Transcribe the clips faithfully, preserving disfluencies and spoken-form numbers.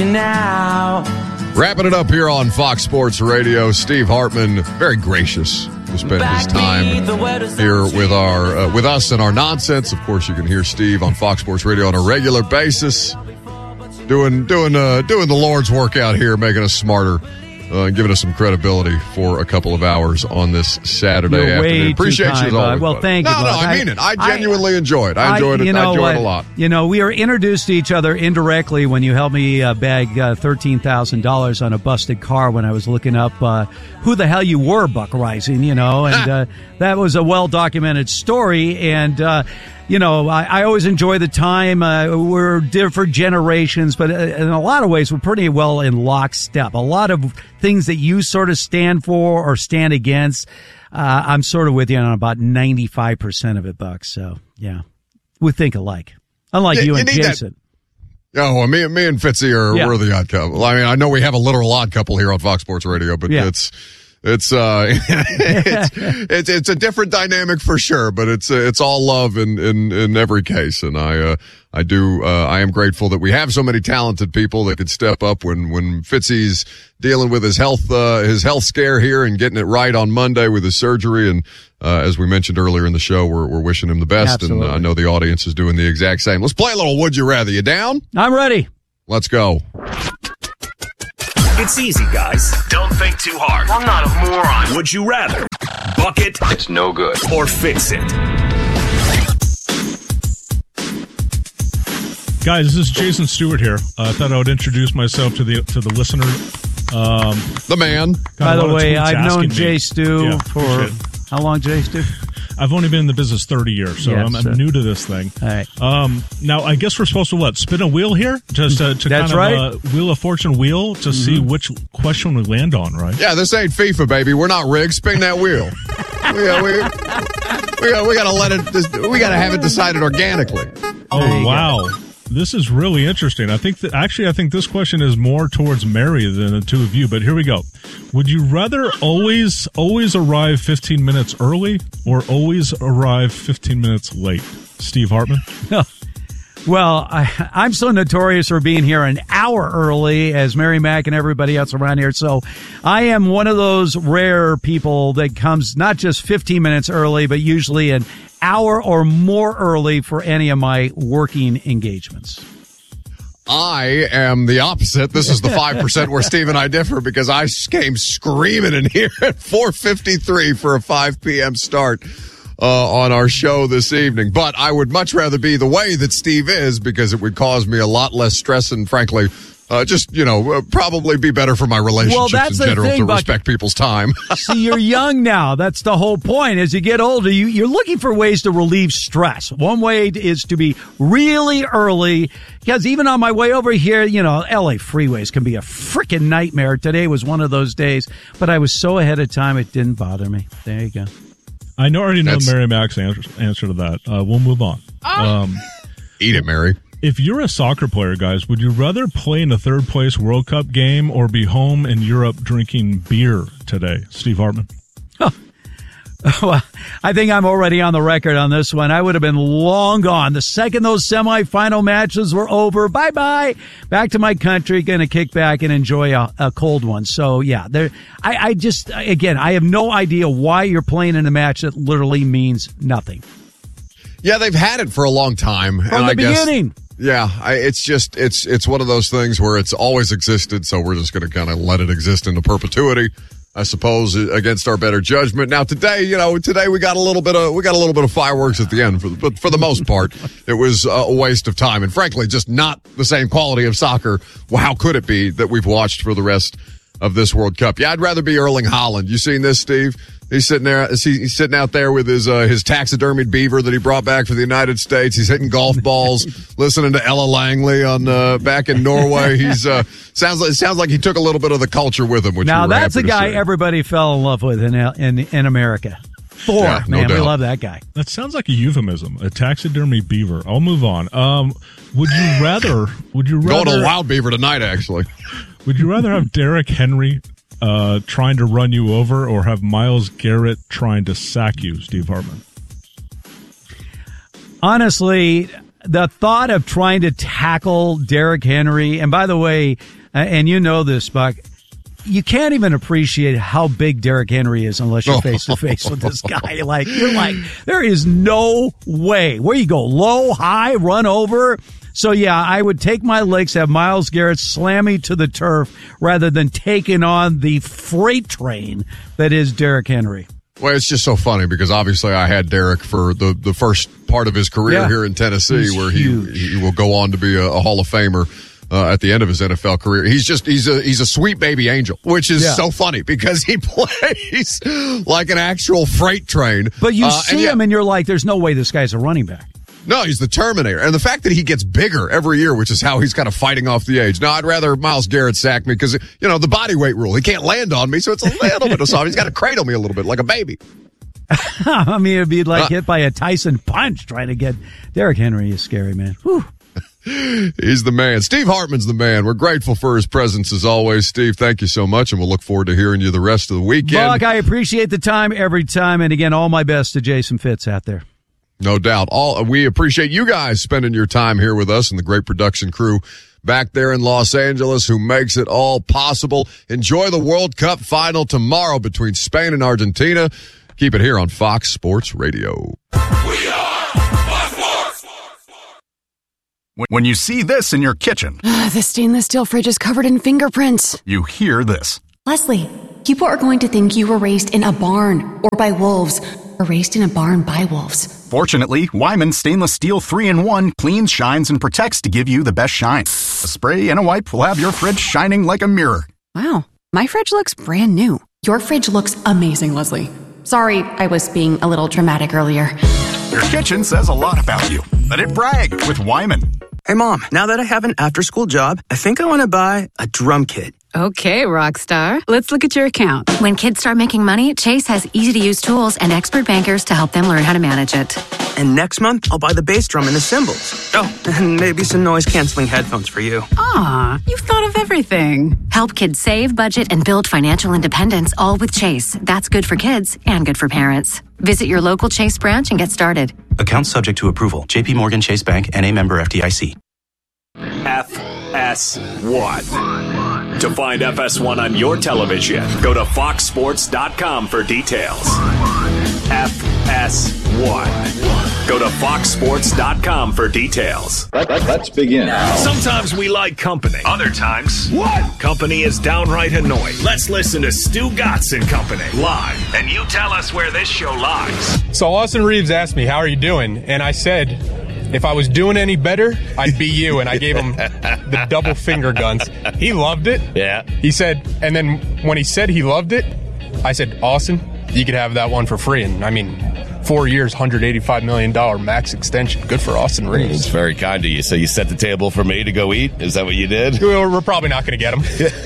now. Wrapping it up here on Fox Sports Radio, Steve Hartman, very gracious to spend his time here with our uh, with us and our nonsense. Of course, you can hear Steve on Fox Sports Radio on a regular basis, doing doing uh, doing the Lord's work out here, making us smarter. Uh, and giving us some credibility for a couple of hours on this Saturday You're afternoon. way Appreciate too kind, you as always. Well, thank no, you. No, no, I mean it. I genuinely I, enjoy it. I enjoyed I, it. You know I enjoyed what? it a lot. You know, we were introduced to each other indirectly when you helped me uh, bag uh, thirteen thousand dollars on a busted car when I was looking up uh, who the hell you were, Buck Rising, you know, and uh, that was a well-documented story, and uh, you know, I, I always enjoy the time. Uh, we're different generations, but in a lot of ways, we're pretty well in lockstep. A lot of things that you sort of stand for or stand against, uh, I'm sort of with you on about ninety-five percent of it, Buck. So, yeah, we think alike. Unlike yeah, you and you Jason. That. Oh, well, me, me and Fitzy are yeah. we're the odd couple. I mean, I know we have a literal odd couple here on Fox Sports Radio, but yeah. it's... It's uh, it's, it's it's a different dynamic for sure, but it's uh, it's all love in, in, in every case, and I uh, I do uh, I am grateful that we have so many talented people that could step up when when Fitzy's dealing with his health uh, his health scare here and getting it right on Monday with his surgery, and uh, as we mentioned earlier in the show, we're we're wishing him the best, Absolutely. and uh, I know the audience is doing the exact same. Let's play a little Would You Rather. You down? I'm ready. Let's go. It's easy, guys. Don't think too hard. I'm not a moron. Would you rather bucket? It's no good. Or fix it? Guys, this is Jason Stewart here. Uh, I thought I would introduce myself to the to the listener. Um, the man. By the way, I've known Jay Stu yeah, for how long, Jay Stu? I've only been in the business thirty years, so yeah, I'm, I'm new to this thing. All right. Um, now, I guess we're supposed to, what, spin a wheel here? Just uh, to That's kind right. of uh, wheel of fortune wheel to mm-hmm. see which question we land on, right? Yeah, this ain't FIFA, baby. We're not rigged. Spin that wheel. we got we, we, we got to let it, we got to have it decided organically. Oh, wow. Go. This is really interesting. I think that actually, I think this question is more towards Mary than the two of you, but here we go. Would you rather always, always arrive fifteen minutes early or always arrive fifteen minutes late? Steve Hartman? Well, I, I'm so notorious for being here an hour early as Mary Mack and everybody else around here. So I am one of those rare people that comes not just fifteen minutes early, but usually an hour or more early for any of my working engagements. I am the opposite. This is the five percent where Steve and I differ because I came screaming in here at four fifty-three for a five p.m. start uh, on our show this evening. But I would much rather be the way that Steve is because it would cause me a lot less stress and, frankly, Uh, just, you know, uh, probably be better for my relationships well, in general thing, to Buck. respect people's time. See, you're young now. That's the whole point. As you get older, you, you're looking for ways to relieve stress. One way is to be really early, because even on my way over here, you know, L A freeways can be a freaking nightmare. Today was one of those days, but I was so ahead of time, it didn't bother me. There you go. I know, already know That's... Mary Mack's answer, answer to that. Uh, we'll move on. Oh. Um, Eat it, Mary. If you're a soccer player, guys, would you rather play in a third-place World Cup game or be home in Europe drinking beer today? Steve Hartman. Oh. Well, I think I'm already on the record on this one. I would have been long gone. The second those semifinal matches were over, bye-bye. Back to my country, going to kick back and enjoy a, a cold one. So, yeah, there. I, I just, again, I have no idea why you're playing in a match that literally means nothing. Yeah, they've had it for a long time. From and the I beginning. Guess, yeah, I, it's just, it's it's one of those things where it's always existed, so we're just going to kind of let it exist into perpetuity, I suppose, against our better judgment. Now, today, you know, today we got a little bit of, we got a little bit of fireworks at the end, for, but for the most part, it was a waste of time. And frankly, just not the same quality of soccer. Well, how could it be that we've watched for the rest of this World Cup? Yeah, I'd rather be Erling Haaland. You seen this, Steve? He's sitting there. He's sitting out there with his uh, his taxidermied beaver that he brought back for the United States. He's hitting golf balls, listening to Ella Langley on uh, back in Norway. He's uh, sounds like sounds like he took a little bit of the culture with him. Which now we were that's a happy to guy see. Everybody fell in love with in in, in America. Thor, yeah, no man, doubt. we love that guy. That sounds like a euphemism. A taxidermy beaver. I'll move on. Um, would you rather? Would you rather going to Wild Beaver tonight? Actually, would you rather have Derrick Henry Uh, trying to run you over or have Myles Garrett trying to sack you, Steve Hartman? Honestly, the thought of trying to tackle Derrick Henry, and by the way, and you know this, Buck, you can't even appreciate how big Derrick Henry is unless you're face to face with this guy. Like, you're like, there is no way. Where you go, low, high, run over. So yeah, I would take my licks, have Myles Garrett slam me to the turf rather than taking on the freight train that is Derrick Henry. Well, it's just so funny because obviously I had Derrick for the, the first part of his career Yeah. here in Tennessee, He's where he, huge. he will go on to be a, a Hall of Famer. Uh, at the end of his N F L career, he's just he's a he's a sweet baby angel, which is Yeah. so funny because he plays like an actual freight train. But you Uh, see and yet- him and you're like, there's no way this guy's a running back. No, he's the Terminator. And the fact that he gets bigger every year, which is how he's kind of fighting off the age. Now, I'd rather Myles Garrett sack me because, you know, the body weight rule. He can't land on me, so it's a little bit of soft. He's got to cradle me a little bit like a baby. I mean, it'd be like Uh, hit by a Tyson punch trying to get Derrick Henry is scary, man. Whew. He's the man. Steve Hartman's the man. We're grateful for his presence as always. Steve, thank you so much, and we'll look forward to hearing you the rest of the weekend. Buck, I appreciate the time every time. And again, all my best to Jason Fitz out there. No doubt. All we appreciate you guys spending your time here with us and the great production crew back there in Los Angeles who makes it all possible. Enjoy the World Cup final tomorrow between Spain and Argentina. Keep it here on Fox Sports Radio. We are Fox Sports. When you see this in your kitchen, The stainless steel fridge is covered in fingerprints. you hear this. Leslie, people are going to think you were raised in a barn or by wolves or raised in a barn by wolves. Fortunately, Wyman Stainless Steel three in one cleans, shines, and protects to give you the best shine. A spray and a wipe will have your fridge shining like a mirror. Wow, my fridge looks brand new. Your fridge looks amazing, Leslie. Sorry, I was being a little dramatic earlier. Your kitchen says a lot about you. Let it brag with Wyman. Hey, Mom, now that I have an after-school job, I think I want to buy a drum kit. Okay, Rockstar. Let's look at your account. When kids start making money, Chase has easy-to-use tools and expert bankers to help them learn how to manage it. And next month, I'll buy the bass drum and the cymbals. Oh, and maybe some noise-canceling headphones for you. Aw, you've thought of everything. Help kids save, budget, and build financial independence, all with Chase. That's good for kids and good for parents. Visit your local Chase branch and get started. Account subject to approval. J P Morgan Chase Bank, N A member F D I C. F S one. To find F S one on your television, go to fox sports dot com for details. F S one. Go to fox sports dot com for details. Let's begin. Sometimes we like company. Other times, what? Company is downright annoying. Let's listen to Stu Gatz and Company live, and you tell us where this show lies. So Austin Reeves asked me, how are you doing? And I said, if I was doing any better, I'd be you. And I gave him the double finger guns. He loved it. Yeah. He said, and then when he said he loved it, I said, Austin, you could have that one for free. And I mean, four years, one hundred eighty-five million dollars max extension. Good for Austin Reeves. It's very kind of you. So you set the table for me to go eat? Is that what you did? We're we're probably not going to get him.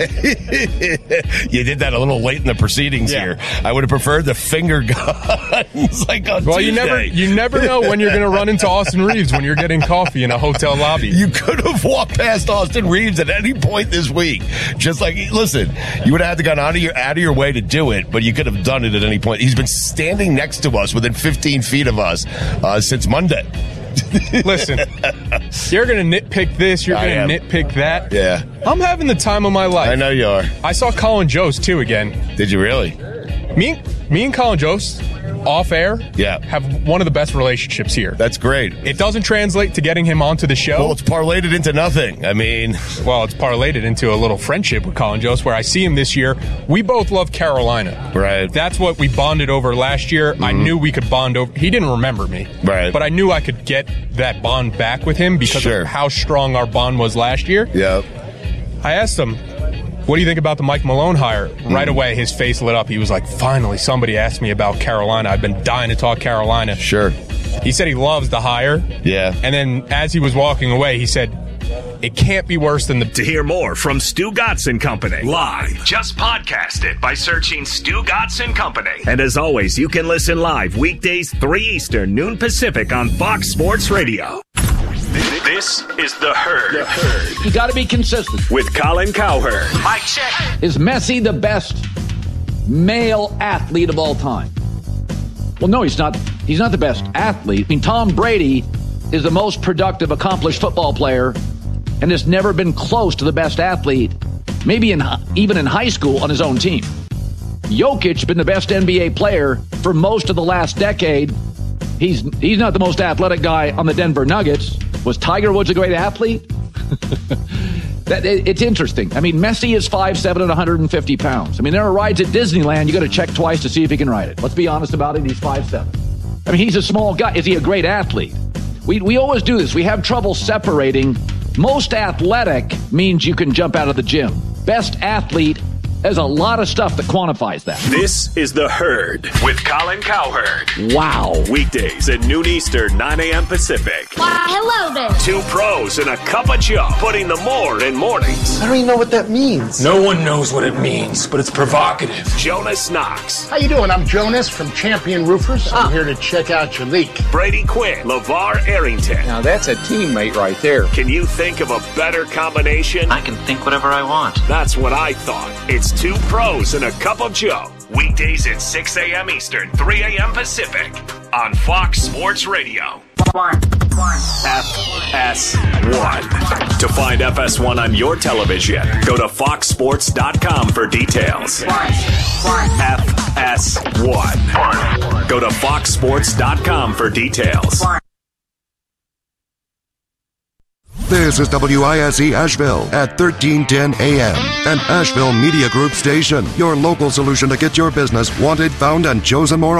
You did that a little late in the proceedings Yeah. here. I would have preferred the finger guns like on Well, Tuesday. you never you never know when you're going to run into Austin Reeves when you're getting coffee in a hotel lobby. You could have walked past Austin Reeves at any point this week. Just like, listen, you would have had to gone out of your out of your way to do it, but you could have done it at any point. He's been standing next to us within fifteen feet of us uh, since Monday. Listen, you're going to nitpick this, you're I going am. to nitpick that. Yeah. I'm having the time of my life. I know you are. I saw Colin Jost, too, again. Did you really? Me, me and Colin Jost, off air, Yeah. have one of the best relationships here. That's great. It doesn't translate to getting him onto the show. Well, it's parlayed it into nothing. I mean, Well, it's parlayed it into a little friendship with Colin Jost, where I see him this year. We both love Carolina. Right. That's what we bonded over last year. I knew we could bond over. He didn't remember me. Right. But I knew I could get that bond back with him because Sure. of how strong our bond was last year. Yep. I asked him, what do you think about the Mike Malone hire? Right away, his face lit up. He was like, finally, somebody asked me about Carolina. I've been dying to talk Carolina. Sure. He said he loves the hire. Yeah. And then as he was walking away, he said, it can't be worse than the... To hear more from Stu Gatz and Company live, just podcast it by searching Stu Gatz and Company. And as always, you can listen live weekdays three Eastern, noon Pacific on Fox Sports Radio. This is The Herd. The Herd. You got to be consistent. With Colin Cowherd. Mike check. Is Messi the best male athlete of all time? Well, no, he's not. He's not the best athlete. I mean, Tom Brady is the most productive, accomplished football player and has never been close to the best athlete maybe in even in high school on his own team. Jokic been the best N B A player for most of the last decade. He's he's not the most athletic guy on the Denver Nuggets. Was Tiger Woods a great athlete? that it, It's interesting. I mean, Messi is five seven and one hundred fifty pounds. I mean, there are rides at Disneyland you got to check twice to see if he can ride it. Let's be honest about it. He's five seven. I mean, he's a small guy. Is he a great athlete? We we always do this. We have trouble separating. Most athletic means you can jump out of the gym. Best athlete, there's a lot of stuff that quantifies that. This is The Herd with Colin Cowherd. Wow. Weekdays at noon Eastern, nine a.m. Pacific. Why, hello there. Two pros and a cup of Joe, putting the more in mornings. I don't even know what that means. No one knows what it means, but it's provocative. Jonas Knox. How you doing? I'm Jonas from Champion Roofers. I'm here to check out your leak. Brady Quinn. LeVar Arrington. Now that's a teammate right there. Can you think of a better combination? I can think whatever I want. That's what I thought. It's two pros and a cup of Joe. Weekdays at six a.m. Eastern, three a.m. Pacific on Fox Sports Radio. One, one. F S one. To find F S one on your television, go to fox sports dot com for details. One, one. F S one. Go to fox sports dot com for details. One. This is W I S E Asheville at thirteen ten A M, an Asheville Media Group station, your local solution to get your business wanted, found, and chosen more